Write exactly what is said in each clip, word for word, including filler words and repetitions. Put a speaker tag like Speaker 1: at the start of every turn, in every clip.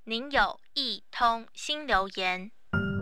Speaker 1: 您有一通新留言。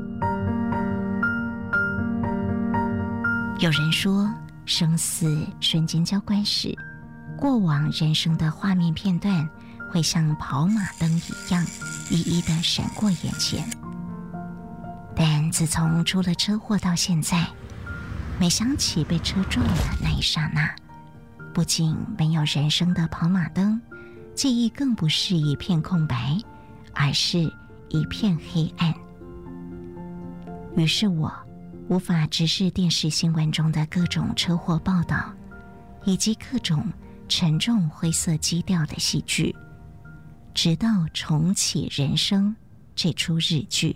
Speaker 2: 有人说，生死瞬间交关时，过往人生的画面片段会像跑马灯一样，一一的闪过眼前。但自从出了车祸到现在，每想起被车撞的那一刹那，不仅没有人生的跑马灯，记忆更不是一片空白，而是一片黑暗。于是我无法直视电视新闻中的各种车祸报道，以及各种沉重灰色基调的戏剧，直到《重启人生》这出日剧。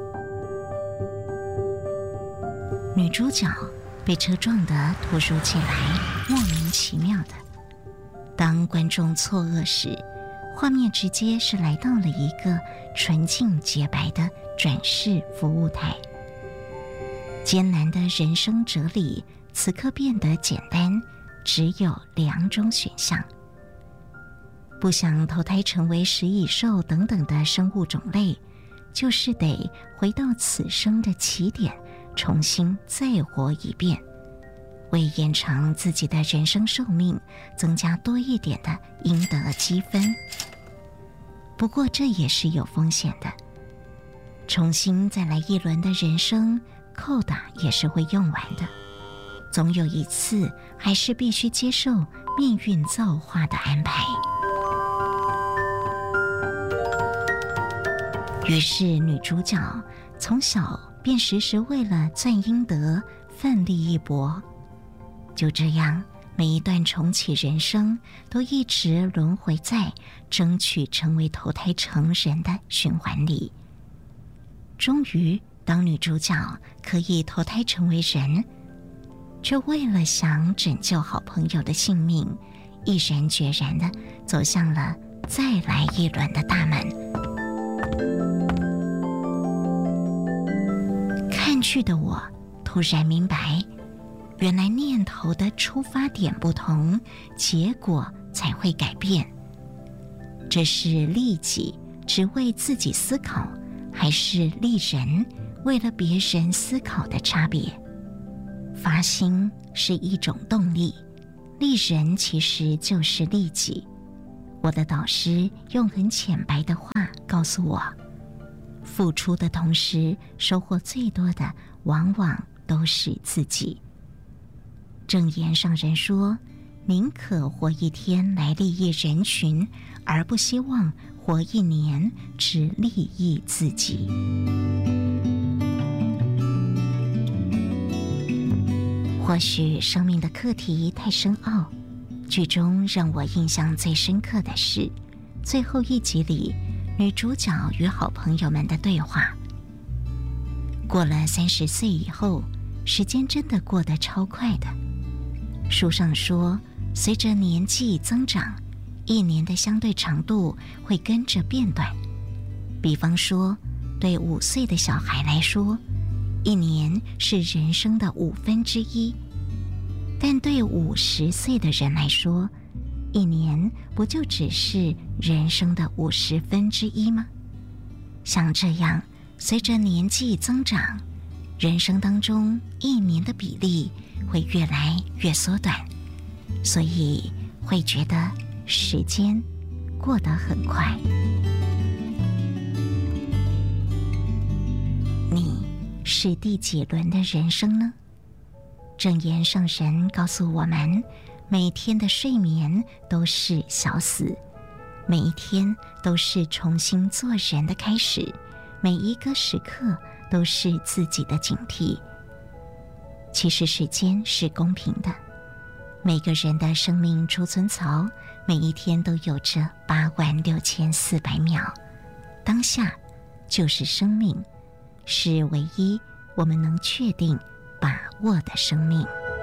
Speaker 2: 女主角被车撞得突如其来，莫名其妙的。当观众错愕时，画面直接是来到了一个纯净洁白的转世服务台。艰难的人生哲理此刻变得简单，只有两种选项：不想投胎成为食蚁兽等等的生物种类，就是得回到此生的起点，重新再活一遍，为延长自己的人生寿命增加多一点的应得积分。不过这也是有风险的，重新再来一轮的人生扣打也是会用完的，总有一次还是必须接受命运造化的安排。于是女主角从小便时时为了赚阴德奋力一搏，就这样每一段重启人生都一直轮回在争取成为投胎成人的循环里。终于当女主角可以投胎成为人，却为了想拯救好朋友的性命，毅然决然地走向了再来一轮的大门。看剧的我突然明白，原来念头的出发点不同，结果才会改变。这是利己只为自己思考，还是利人为了别人思考的差别？发心是一种动力，利人其实就是利己。我的导师用很浅白的话告诉我，付出的同时收获最多的往往都是自己。正言上人说，宁可活一天来利益人群，而不希望活一年只利益自己。或许生命的课题太深奥，剧中让我印象最深刻的是最后一集里女主角与好朋友们的对话。过了三十岁以后，时间真的过得超快的。书上说，随着年纪增长，一年的相对长度会跟着变短。比方说，对五岁的小孩来说，一年是人生的五分之一，但对五十岁的人来说，一年不就只是人生的五十分之一吗？像这样，随着年纪增长，人生当中一年的比例会越来越缩短，所以会觉得时间过得很快。你是第几轮的人生呢？正言上人告诉我们，每天的睡眠都是小死，每一天都是重新做人的开始，每一个时刻都是自己的警惕。其实时间是公平的，每个人的生命储存槽每一天都有着八万六千四百秒，当下就是生命，是唯一我们能确定把握的生命。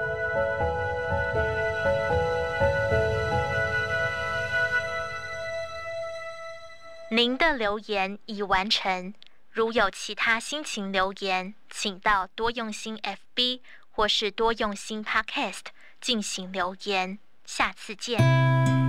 Speaker 1: 您的留言已完成，如有其他心情留言，请到多用心 F B 或是多用心 Podcast 进行留言。下次见。